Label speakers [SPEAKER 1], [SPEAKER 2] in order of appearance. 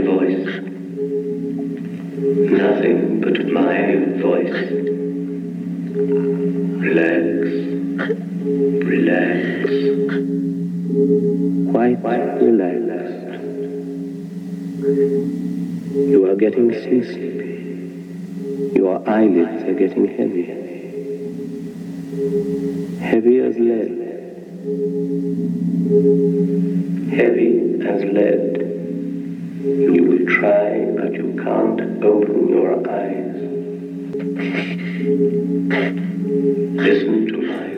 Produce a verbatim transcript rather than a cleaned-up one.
[SPEAKER 1] voice. Nothing but my voice. Relax. Relax. Quite relaxed. You are getting sleepy. Your eyelids are getting heavy. Heavy as lead. Heavy as lead. You will try, but you can't open your eyes. Listen to my